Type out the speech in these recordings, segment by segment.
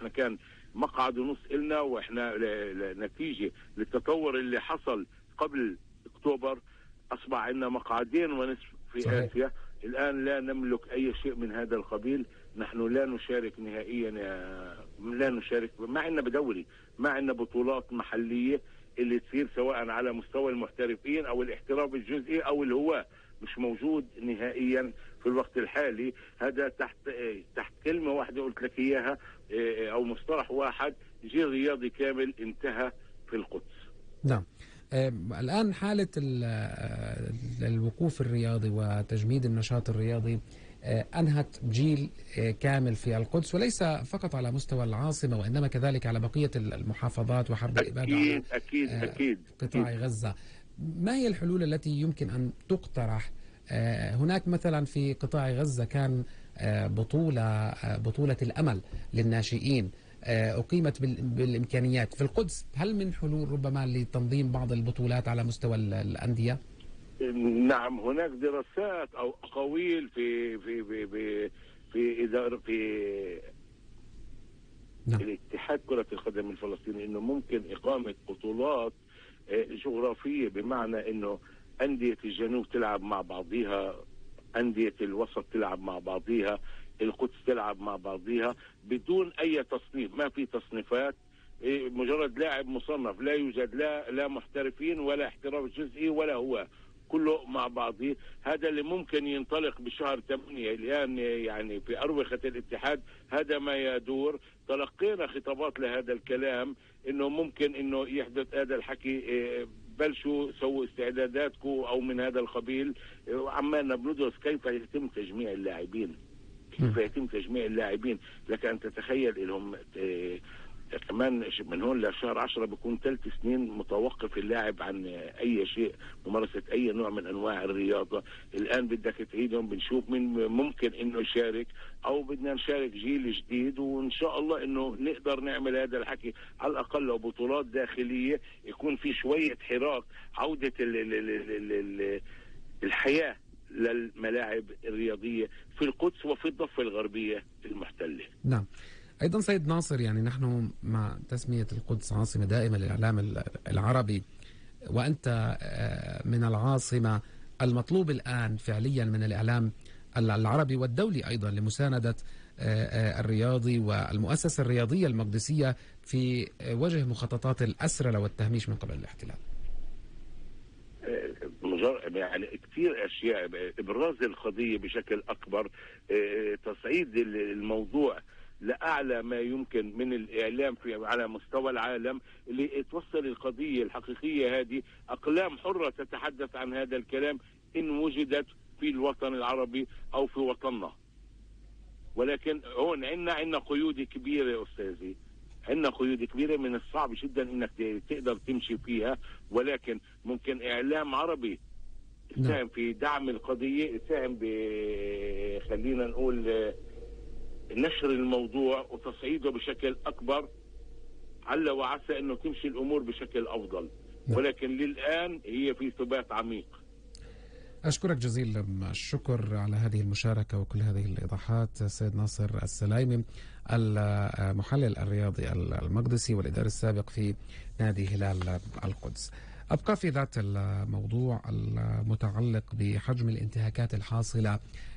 كان مقعد ونص إلنا، وإحنا نتيجة للتطور اللي حصل قبل أكتوبر أصبح عندنا مقعدين ونصف في صحيح. آسيا. الآن لا نملك أي شيء من هذا القبيل. نحن لا نشارك نهائيا، لا نشارك، ما عندنا بدوري، ما عندنا بطولات محلية اللي تصير سواء على مستوى المحترفين أو الاحتراف الجزئي أو الهواة، مش موجود نهائيا في الوقت الحالي. هذا تحت كلمة واحدة قلت لك إياها، أو مصطلح واحد، جيل رياضي كامل انتهى في القدس. نعم. الآن حالة الوقوف الرياضي وتجميد النشاط الرياضي أنهت جيل كامل في القدس، وليس فقط على مستوى العاصمة وإنما كذلك على بقية المحافظات وحرب الإبادة على أكيد قطاع غزة. ما هي الحلول التي يمكن أن تقترح؟ هناك مثلا في قطاع غزة كان بطولة الأمل للناشئين أقيمت بالإمكانيات. في القدس هل من حلول ربما لتنظيم بعض البطولات على مستوى الأندية؟ نعم، هناك دراسات أو أقاويل في إدارة نعم. الاتحاد كرة القدم الفلسطيني إنه ممكن إقامة بطولات جغرافية، بمعنى إنه أندية الجنوب تلعب مع بعضها، أندية الوسط تلعب مع بعضها، القدس تلعب مع بعضها بدون أي تصنيف. ما في تصنيفات، مجرد لاعب مصنف، لا يوجد لا محترفين ولا احتراف جزئي ولا هو، كله مع بعضه. هذا اللي ممكن ينطلق بشهر 8 الآن، يعني في أروقة الاتحاد هذا ما يدور. تلقينا خطابات لهذا الكلام إنه ممكن إنه يحدث هذا الحكي، بلشوا سووا استعداداتكم أو من هذا القبيل. عمالنا بندرس كيف يتم تجميع اللاعبين، كيف يتم تجميع اللاعبين. لك أن تتخيل لهم كمان من هون لشهر 10 بيكون 3 سنين متوقف اللاعب عن أي شيء، ممارسة أي نوع من أنواع الرياضة. الآن بدك تعيدهم، بنشوف من ممكن إنه يشارك، أو بدنا نشارك جيل جديد، وإن شاء الله إنه نقدر نعمل هذا الحكي. على الأقل لو بطولات داخلية يكون في شوية حراك، عودة الحياة للملاعب الرياضية في القدس وفي الضفة الغربية المحتلة. نعم. أيضا سيد ناصر، يعني نحن مع تسمية القدس عاصمة دائمة للإعلام العربي وأنت من العاصمة، المطلوب الآن فعليا من الإعلام العربي والدولي أيضا لمساندة الرياضي والمؤسسة الرياضية المقدسية في وجه مخططات الأسرلة والتهميش من قبل الاحتلال. يعني كثير أشياء، إبراز القضية بشكل أكبر، تصعيد الموضوع لأعلى ما يمكن من الإعلام على مستوى العالم، اللي توصل القضية الحقيقية هذه. أقلام حرة تتحدث عن هذا الكلام إن وجدت في الوطن العربي أو في وطننا، ولكن هون عندنا قيود كبيرة يا أستاذي، عندنا قيود كبيرة من الصعب جدا إنك تقدر تمشي فيها. ولكن ممكن إعلام عربي يساهم في دعم القضية، يساهم خلينا نقول نشر الموضوع وتصعيده بشكل أكبر، عل وعسى أنه تمشي الأمور بشكل أفضل. ولكن للآن هي في ثبات عميق. أشكرك جزيل الشكر على هذه المشاركة وكل هذه الإيضاحات سيد ناصر السلايمي، المحلل الرياضي المقدسي والإداري السابق في نادي هلال القدس. أبقى في ذات الموضوع المتعلق بحجم الانتهاكات الحاصلة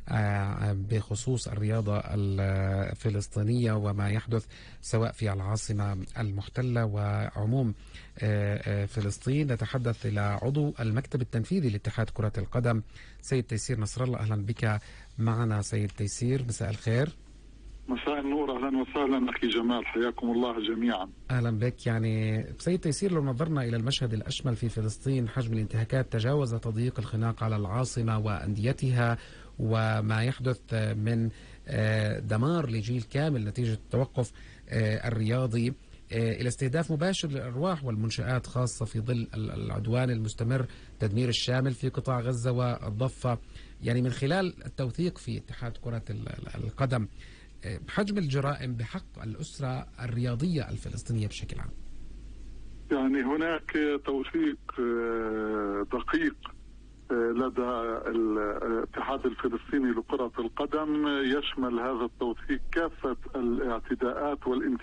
بخصوص الرياضة الفلسطينية وما يحدث سواء في العاصمة المحتلة وعموم فلسطين. نتحدث إلى عضو المكتب التنفيذي لاتحاد كرة القدم سيد تيسير نصر الله. أهلا بك معنا سيد تيسير، مساء الخير. مساء النور، أهلا وسهلا أخي جمال، حياكم الله جميعا. أهلا بك. يعني سيد تيسير، لو نظرنا إلى المشهد الأشمل في فلسطين، حجم الانتهاكات تجاوز تضييق الخناق على العاصمة وأنديتها، وما يحدث من دمار لجيل كامل نتيجة التوقف الرياضي إلى استهداف مباشر للأرواح والمنشآت، خاصة في ظل العدوان المستمر، تدمير الشامل في قطاع غزة والضفة. يعني من خلال التوثيق في اتحاد كرة القدم حجم الجرائم بحق الأسرة الرياضية الفلسطينية بشكل عام. يعني هناك توثيق دقيق لدى الاتحاد الفلسطيني لكرة القدم، يشمل هذا التوثيق كافة الاعتداءات